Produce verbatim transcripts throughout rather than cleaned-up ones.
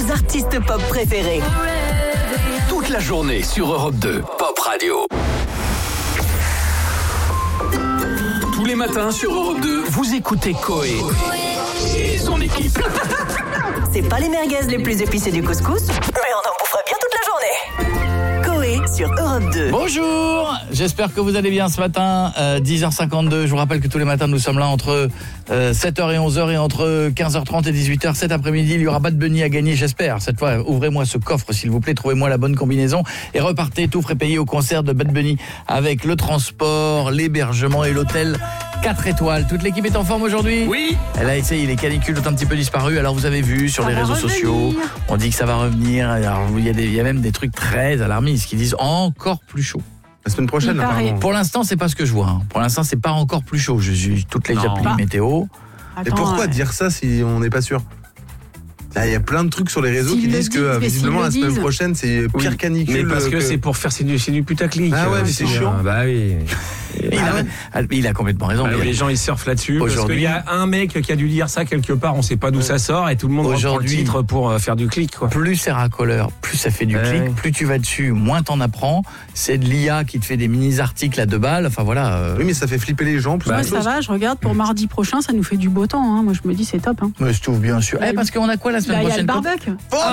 vos artistes pop préférés. Toute la journée sur Europe deux, Pop Radio. Tous les matins sur Europe deux, vous écoutez Coé et son équipe. C'est pas les merguez les plus épicées du couscous, mais on en bouffera bien toute la journée. Coé sur Europe deux. Bonjour, j'espère que vous allez bien ce matin, euh, dix heures cinquante-deux. Je vous rappelle que tous les matins nous sommes là entre euh, sept heures et onze heures et entre quinze heures trente et dix-huit heures. Cet après-midi, il y aura Bad Bunny à gagner, j'espère. Cette fois, ouvrez-moi ce coffre s'il vous plaît, trouvez-moi la bonne combinaison et repartez tout frais payé au concert de Bad Bunny avec le transport, l'hébergement et l'hôtel quatre étoiles. Toute l'équipe est en forme aujourd'hui ? Oui. Elle a essayé, les canicules ont un petit peu disparu. Alors vous avez vu sur ça les réseaux revenir. sociaux, on dit que ça va revenir. Alors il y a des, il y a même des trucs très alarmistes qui disent encore plus chaud. La semaine prochaine, apparemment. Pour l'instant, c'est pas ce que je vois. Hein. Pour l'instant, c'est pas encore plus chaud. Je suis toutes les Non. applis Bah. météo. Et pourquoi ouais. dire ça si on n'est pas sûr ? Là, il y a plein de trucs sur les réseaux S'ils qui le disent que disent, euh, mais visiblement s'ils la le semaine disent. prochaine c'est pire Oui, canicule. mais parce que que- c'est pour faire c'est du, c'est du putaclic. Ah ouais, euh, mais c'est chiant. Bah oui. Il a, il a complètement raison. Bah, mais les gens ils surfent là-dessus parce Aujourd'hui- qu'il y a un mec qui a dû dire ça quelque part, on sait pas d'où ça sort et tout le monde reprend le Aujourd'hui- titre pour euh, faire du clic quoi. Plus c'est racoleur, plus ça fait du Ouais. clic, plus tu vas dessus, moins t'en apprends. C'est de l'I A qui te fait des mini-articles à deux balles. Enfin voilà. euh, Oui, mais ça fait flipper les gens. Plus Ouais, qu'autre ça chose. va, je regarde pour mardi prochain, ça nous fait du beau temps. Hein. Moi, je me dis, c'est top. Hein. Mais je trouve bien sûr. Là, Eh, parce qu'on a quoi la Là, semaine il y a le prochaine barbecue.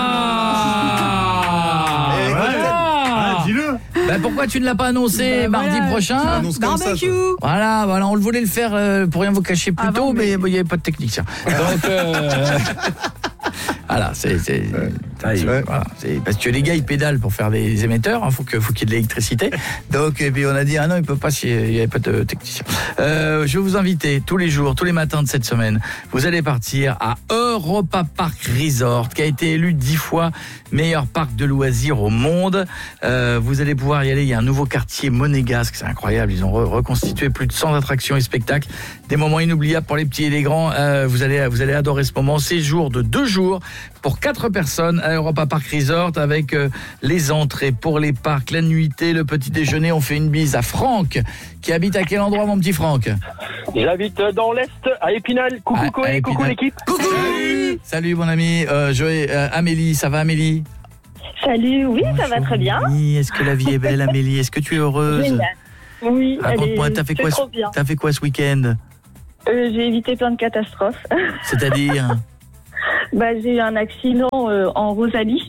Ah, Eh, voilà. dis-le. Bah, pourquoi tu ne l'as pas annoncé Bah, mardi voilà. prochain? Annonce comme ça, Barbecue. Voilà, voilà, on le voulait le faire euh, pour rien vous cacher plus Avant, tôt, mais mais- bon, il n'y avait pas de technicien. Donc, euh, voilà, c'est, c'est, c'est- Ouais. voilà, c'est parce que les gars ils pédalent pour faire des émetteurs, hein, faut que, faut qu'il y ait de l'électricité. Donc, et puis on a dit ah non, il peut pas s'il n'y avait pas de technicien. Euh, je vais vous inviter tous les jours, tous les matins de cette semaine. Vous allez partir à Europa Park Resort, qui a été élu dix fois meilleur parc de loisirs au monde. Euh, vous allez pouvoir y aller. Il y a un nouveau quartier monégasque, c'est incroyable. Ils ont re- reconstitué plus de cent attractions et spectacles, des moments inoubliables pour les petits et les grands. Euh, vous allez, vous allez adorer ce moment. Séjour de deux jours pour quatre personnes à Europa Park Resort avec euh, les entrées pour les parcs, la nuitée, le petit déjeuner. On fait une bise à Franck qui habite à quel endroit, mon petit Franck? J'habite dans l'Est, à Épinal. Coucou Ah, à Coé, coucou Épinal. l'équipe. Coucou. Salut, Salut mon ami. Euh, Joël, euh, Amélie, ça va Amélie? Salut, oui, ça va très bien. Amélie, est-ce que la vie est belle, Amélie? Est-ce que tu es heureuse? Génial. Oui, Raconte-moi, elle est- t'as fait c'est quoi, trop ce- bien. t'as fait quoi ce week-end? Euh, j'ai évité plein de catastrophes. C'est-à-dire? bah, j'ai eu un accident euh, en Rosalie.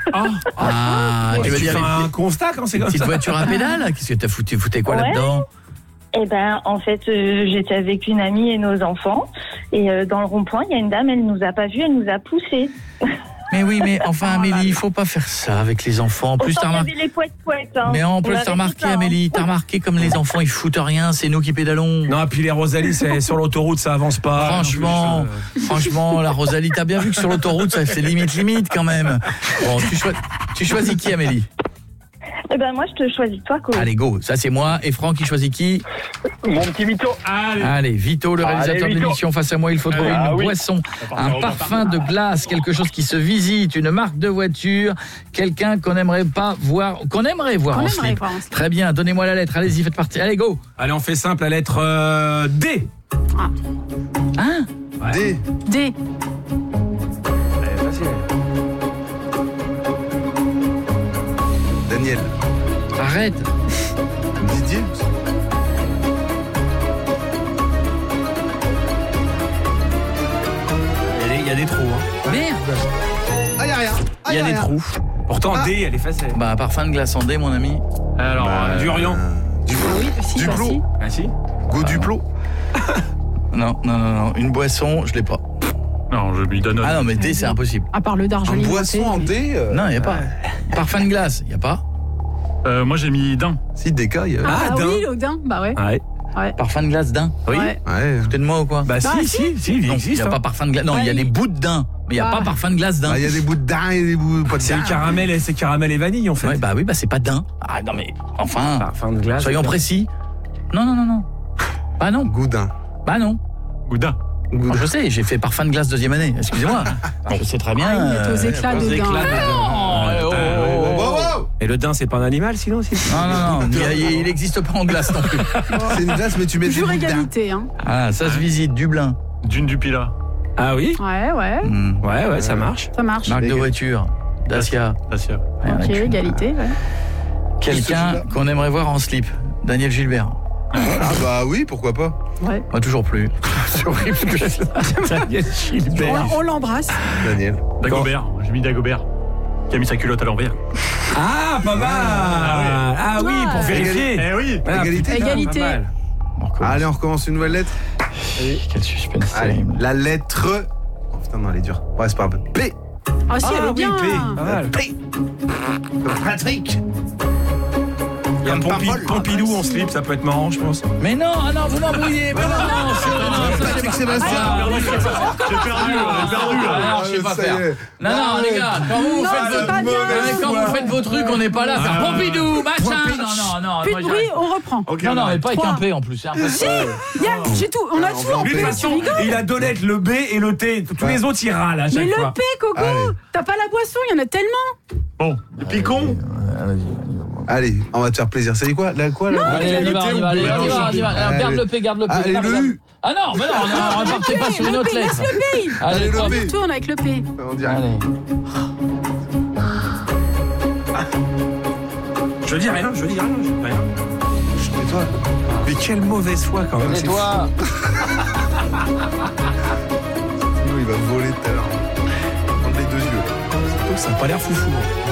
Ah, tu veux tu dire fais une un constat quand c'est comme petite ça. voiture à pédale? Qu'est-ce que t'as foutu, foutais quoi Ouais. là-dedans? Et ben, en fait, euh, j'étais avec une amie et nos enfants. Et euh, dans le rond-point, il y a une dame, elle nous a pas vus, elle nous a poussés. Mais oui, mais enfin Amélie, il faut pas faire ça avec les enfants. En plus, Pourtant, t'as il y remarqué... avait les poètes-poètes. Hein. Mais en On plus, avait t'as remarqué, tout ça, hein. Amélie, t'as remarqué comme les enfants, ils foutent rien, c'est nous qui pédalons. Non, puis les Rosalie, c'est sur l'autoroute, ça avance pas. Franchement, En plus, euh, franchement, la Rosalie, t'as bien vu que sur l'autoroute, ça c'est limite, limite quand même. Bon, tu, choi- tu choisis qui, Amélie? Eh ben, moi, je te choisis toi, Coé. Allez, go, ça c'est moi. Et Franck, il choisit qui? Mon petit Vito. Allez, Vito, le réalisateur Allez, de Vito. l'émission, face à moi, il faut trouver Ah une oui. boisson, un parfum de glace, quelque chose qui se visite, une marque de voiture, quelqu'un qu'on aimerait pas voir, qu'on aimerait voir Qu'on en aimerait slip. voir en slip. Très bien, donnez-moi la lettre, allez-y, faites partie. Allez, go. Allez, on fait simple, la lettre euh, D. Hein? D. D. Daniel. Arrête. Didier. Il y a des trous. Hein. Merde. Ah, y a rien. Ah, Il y a des trous. Pourtant, Ah. D, elle est facile. Bah, parfum de glace en D, mon ami. Alors, euh, Durian. Du Ah oui, si, Du bah, plomb. si. Ah si. Go du plot. Non, non, non, non. Une boisson, je l'ai pas. Non, je lui donne. Ah non, mais D, c'est impossible. À part le Un d'Argentine. boisson en D. euh, Non, il n'y a pas. Parfum de glace, il n'y a pas. Euh, moi, j'ai mis d'un. Si, des cas, il y a. Ah, Ah, oui, d'un. l'Audin, bah ouais. Ouais. Parfum de glace d'un. Oui. Ouais. Ouais. Foutez de moi ou quoi? Bah Bah, si, si. si, si, il Non, il existe. n'y a hein. pas parfum de glace. Non, il y a Ouais. des bouts de daim, mais il n'y a Ah. pas parfum de glace d'un. Ah, il y a des bouts de daim et des bouts pas de C'est daim. le caramel et c'est caramel et vanille en fait. Ouais, bah oui, bah c'est pas daim. Ah non, mais enfin, Parfum de glace. soyons précis. Non, non, non, non. Bah non, Goudin. bah non. Gouda. Bon, je sais, j'ai fait parfum de glace deuxième année, excusez-moi. Ah, je sais très bien. Ah, ils mettent aux euh, éclats aux de éclats daim. de daim. Oh, oh, oh, oh. Wow, Et le daim, c'est pas un animal sinon aussi. Non, non, non, il n'existe pas en glace non plus. C'est une glace, mais tu mets des Toujours bouts de daim. égalité, hein. Ah, ça se visite, Dublin. Dune du Pilat. Ah oui. Ouais, ouais. Mmh. Ouais, ouais, ça marche. Ça marche. Marque de voiture. Dacia. Dacia. Rien Ok, à cul. égalité. Ouais. Quelqu'un qu'on aimerait voir en slip. Daniel Gilbert. Ah bah oui, pourquoi pas. Ouais. Moi, toujours plus. C'est horrible ce que je fais. Daniel Gilbert. On, on l'embrasse. Daniel. Dagobert. J'ai mis Dagobert. Qui a mis sa culotte à l'envers. Ah, pas mal. Ah oui, pour Ouais. vérifier. Eh oui. Ah, Égalité. putain, Égalité. pas mal. On recommence. Allez, on recommence une nouvelle lettre. Quel suspense Allez, terrible. la lettre. Oh putain, non, elle est dure. Ouais, c'est pas un peu. P. Ah si, Ah, elle est oui, bien. P. Pas mal. P. Patrick. Il y a un Comme Pompi- parole. Pompidou en slip, ça peut être marrant, je pense. Mais non, ah non, vous m'embrouillez. Mais non, non, c'est non, ça, c'est Patrick pas- Sébastien. Ah, oui, c'est pas- J'ai perdu, on est perdu là. Ah, je sais pas ça y faire. est. Non, non, Arrête. les gars, quand vous, Non, faites c'est vos... pas bien. Mais quand vous faites vos trucs, on n'est pas là à faire Pompidou, machin. Non, non, non. Plus moi, de j'y bruit, arrive on reprend. pas. Non, non, mais pas avec Trois. un P en plus. C'est un peu... Si, y a, j'ai tout, on a tout en Lui, de P. toute Tu façon, rigoles? il a deux lettres, le B et le T. Tous les autres, ils râlent à Mais chaque le fois. P, Coco, Allez. t'as pas la boisson, il y en a tellement. Bon, picon. Allez, on va te faire plaisir. C'est quoi là, quoi là Allez, on y va, on y va, allez, on y va, on y va. Alors, garde le P, garde le P. Allez, garde le U. Ah non, mais non, non, repartez pas sur une Le autre P, laisse lettre. le P. Allez, le hop. P. Tourne avec le P. On dirait. Allez. Je dis rien, je dis rien, je dis rien. Et toi Mais quelle mauvaise foi quand même. Et c'est toi Sinon, il va voler tout à l'heure. Prendre les deux yeux. fou. Ça a pas l'air foufou.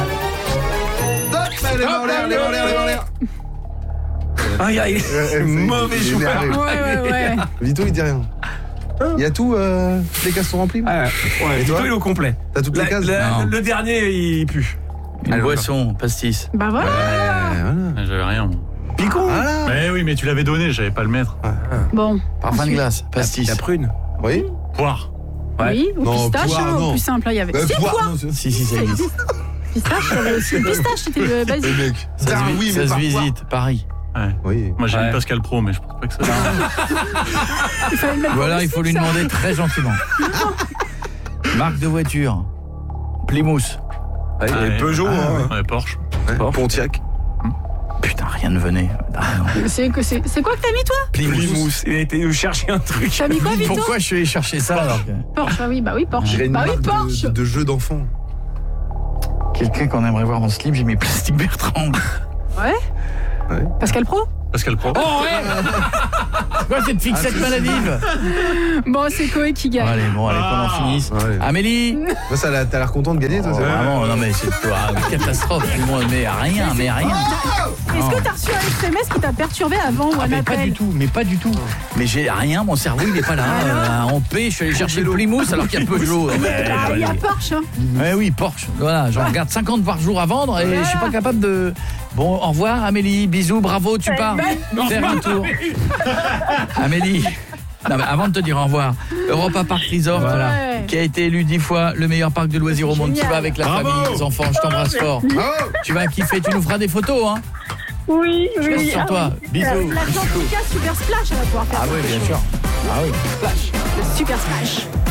Allez, va en l'air, allez, va en l'air, allez, va en l'air. Ah, il y a Ouais, c'est- mauvais il est joueur. énervé. Ouais, ouais, ouais. Vito, il dit rien. Il y a tout, euh, toutes les cases sont remplies. Ah, ouais, Et Vito, toi il est au complet. T'as toutes La- les cases la- Non. le dernier, il pue. Une Allez, boisson, pastis. Bah voilà. Ouais, voilà. J'avais rien. moi. Picon. Voilà. Mais oui, mais tu l'avais donné, j'avais pas le mettre. Bon. Parfum de Ensuite. glace, pastis. La prune. Oui. Poire. Oui, ou Non, pistache, poire, hein, non. au plus simple, là, il y avait. Bah, Si, poire, poire. non, c'est- Si, si, ça existe. Pistache, il y avait aussi. Pistache, c'était le Eh, basique. mec. Ça se, Ah vi- oui, ça mais se par visite, Paris. Ouais. Oui. Moi j'ai Ouais. mis Pascal Pro, mais je pense pas que ça. Il fallait le mettre Ou dans alors le il faut lui slip, ça. demander très gentiment. Marque de voiture. Plymouth. Ah, il y a Ouais. Peugeot. hein. Ouais, Porsche. Ouais, Pontiac. Putain, rien ne venait. Ah, non. C'est que c'est c'est quoi que t'as mis, toi? Plymouth. Il a été chercher un truc. T'as mis quoi, Vito? Pourquoi je suis allé chercher ça alors que... Porsche, ah oui, bah oui, Porsche. J'irais une Bah oui, marque Porsche. de, de jeux d'enfants. Quelqu'un qu'on aimerait voir en slip, j'ai mis Plastique Bertrand. Ouais. Ouais. Pascal Pro? Pascal Pro. Oh ouais. C'est quoi cette fixette maladive? Bon, c'est Koé qui Bon, gagne. allez, bon, allez, qu'on en finisse. Ouais. Amélie. Toi, ça l'a- t'as l'air content de gagner, toi Oh, c'est vrai vraiment, non mais c'est toi, une catastrophe. Moi, mais rien, mais rien. Est-ce que t'as reçu un S M S qui t'a perturbé avant ou Ah, un mais pas appel? du tout, mais pas du tout. Mais j'ai rien, mon cerveau il est pas là. Euh, en paix, je suis allé chercher le Plymouth alors qu'il y a Peugeot. Ouais, Ah, il y a allez. Porsche, hein. Ouais, oui, Porsche. Voilà, j'en regarde cinquante par jour à vendre et je suis pas capable de. Bon, au revoir Amélie, bisous, bravo, tu pars. Faire un tour. Amélie. Non, mais avant de te dire au revoir, Europa Park Resort, Voilà. qui a été élu dix fois le meilleur parc de loisirs au monde. Tu Génial. vas avec la Bravo. famille, les enfants, je t'embrasse fort. Tu vas kiffer, tu nous feras des photos, hein. Oui, Je compte oui. sur ah toi. oui. Bisous. L'Atlantica Super Splash, elle va pouvoir faire Ah ça. oui, bien sûr. Ah oui. Flash. Le Super Splash.